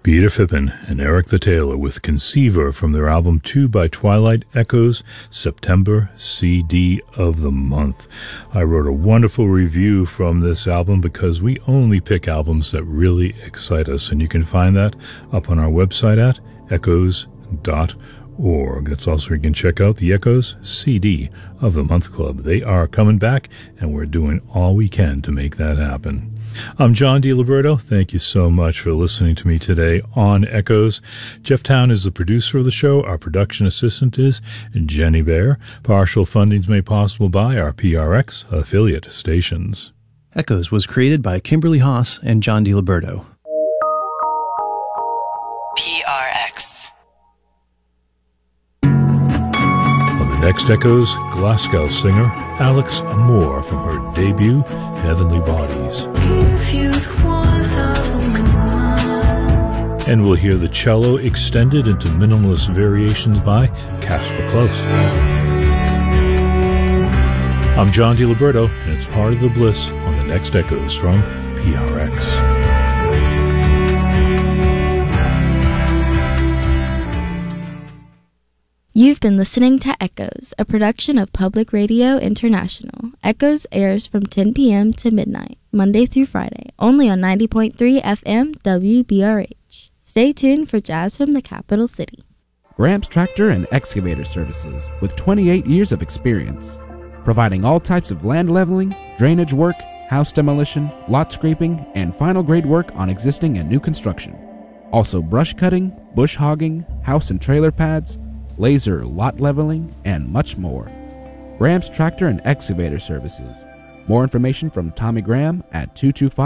Peter Phippen and Eric the Taylor with Conceiver from their album 2 by Twilight Echoes, September CD of the Month. I wrote a wonderful review from this album because we only pick albums that really excite us, and you can find that up on our website at echoes.org. That's also where you can check out the Echoes CD of the Month Club. They are coming back, and we're doing all we can to make that happen. I'm John DiLiberto. Thank you so much for listening to me today on Echoes. Jeff Town is the producer of the show. Our production assistant is Jenny Bear. Partial funding is made possible by our PRX affiliate stations. Echoes was created by Kimberly Haas and John DiLiberto. PRX. On the next Echoes, Glasgow singer Alex Moore from her debut Heavenly Bodies. And we'll hear the cello extended into minimalist variations by Casper Close. I'm John DiLiberto, and it's part of the bliss on the next Echoes from PRX. You've been listening to Echoes, a production of Public Radio International. Echoes airs from 10 p.m. to midnight, Monday through Friday, only on 90.3 FM WBRH. Stay tuned for jazz from the capital city. Gramps Tractor and Excavator Services, with 28 years of experience, providing all types of land leveling, drainage work, house demolition, lot scraping, and final grade work on existing and new construction. Also brush cutting, bush hogging, house and trailer pads, laser lot leveling, and much more. Gramps Tractor and Excavator Services. More information from Tommy Graham at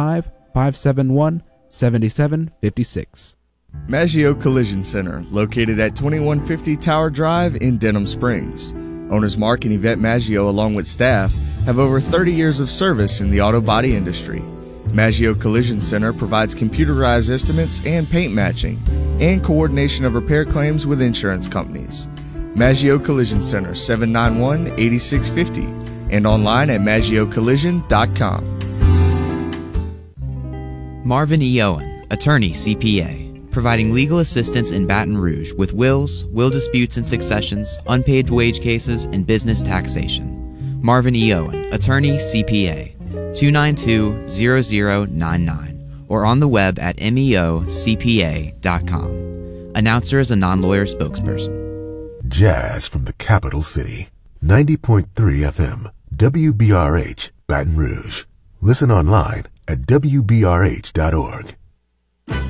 225-571-7756. Maggio Collision Center, located at 2150 Tower Drive in Denham Springs. Owners Mark and Yvette Maggio, along with staff, have over 30 years of service in the auto body industry. Maggio Collision Center provides computerized estimates and paint matching, and coordination of repair claims with insurance companies. Maggio Collision Center, 791-8650, and online at maggiocollision.com. Marvin E. Owen, attorney CPA, providing legal assistance in Baton Rouge with wills, will disputes and successions, unpaid wage cases, and business taxation. Marvin E. Owen, attorney CPA, 292-0099, or on the web at meocpa.com. Announcer is a non-lawyer spokesperson. Jazz from the capital city. 90.3 FM, WBRH, Baton Rouge. Listen online at WBRH.org.